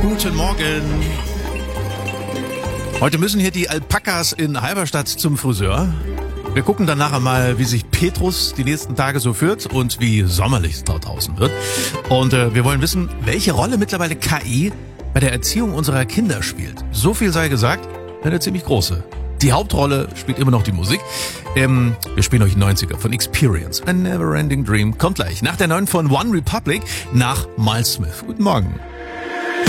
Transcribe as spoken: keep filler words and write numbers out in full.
Guten Morgen. Heute müssen hier die Alpakas in Halberstadt zum Friseur. Wir gucken dann nachher mal, wie sich Petrus die nächsten Tage so führt und wie sommerlich es dort draußen wird. Und äh, wir wollen wissen, welche Rolle mittlerweile K I bei der Erziehung unserer Kinder spielt. So viel sei gesagt, eine ziemlich große. Die Hauptrolle spielt immer noch die Musik. Ähm, wir spielen euch neunziger von Experience. A Neverending Dream kommt gleich nach der neuen von One Republic nach Miles Smith. Guten Morgen.